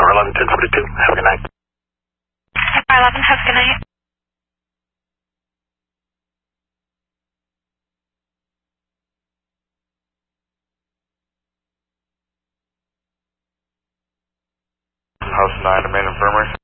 FR11 1042. Have a good night. FR11, have a good night. House 9 to main infirmary.